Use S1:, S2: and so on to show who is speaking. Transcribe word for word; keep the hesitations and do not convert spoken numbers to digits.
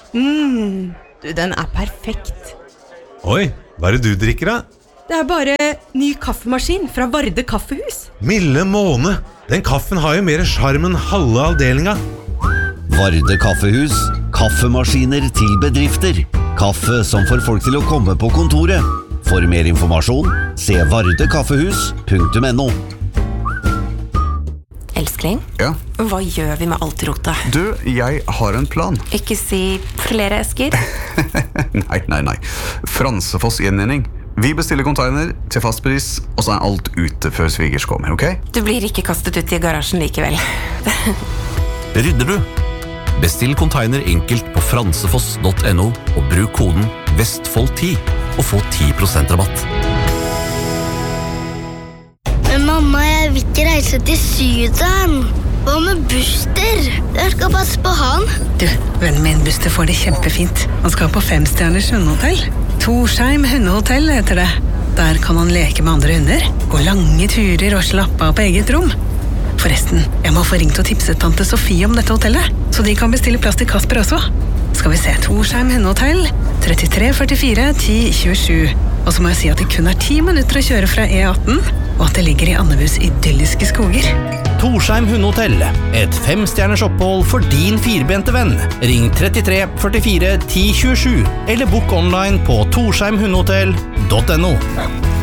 S1: Mm, du, den er perfekt.
S2: Oi, hva er det du drikker da?
S1: Det er bare ny kaffemaskin fra Varde Kaffehus.
S2: Milde måne, den kaffen har jo mer charm enn halve avdelinga.
S3: Varde Kaffehus, kaffemaskiner til bedrifter. Kaffe som får folk til å komme på kontoret. For mer informasjon, se vardekaffehus punktum no.
S4: Elskling,
S5: Ja?
S4: hva gjør vi med alt rotet?
S5: Du, jeg har en plan.
S4: Ikke si flere esker.
S5: Nei, nei, nei. Fransefoss gjenvinning. Vi bestiller container til fastpris, og så er alt ute før svigers kommer, ok?
S4: Du blir ikke kastet ut i garasjen likevel.
S6: Rydder du? Bestill container enkelt på fransefoss punktum no og bruk koden Vestfold ti og få ti prosent rabatt.
S7: Men mamma, jeg vil ikke reise til Syden. Hva med Buster? Jeg skal passe på han.
S8: Du, vennen min Buster får det kjempefint. Han skal på femstjerners hundehotell. Torsheim hundehotell heter det. Der kan han leke med andre hunder, gå lange turer og slappe av på eget rom. Forresten, jeg må få ringt og tipset tante Sofie om dette hotellet, så de kan bestille plass til Kasper også. Skal vi se, Torsheim hundehotell, trettitre førtifire ti tjuesju. Og så må jeg si at det kun er ti minutter å kjøre fra E atten, og at det ligger i Andebus idylliske skoger.
S9: Torsheim hundehotell, et femstjerners opphold for din firbente venn. Ring trettitre førtifire ti tjuesju, eller book online på torsheim hundehotell punktum no.